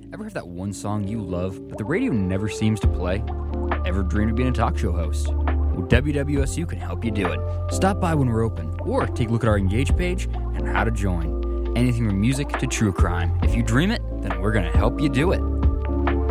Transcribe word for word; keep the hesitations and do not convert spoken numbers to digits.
Ever have that one song you love, but the radio never seems to play? Ever dreamed of being a talk show host? Well, W W S U can help you do it. Stop by when we're open, or take a look at our Engage page and how to join. Anything from music to true crime. If you dream it, then we're going to help you do it.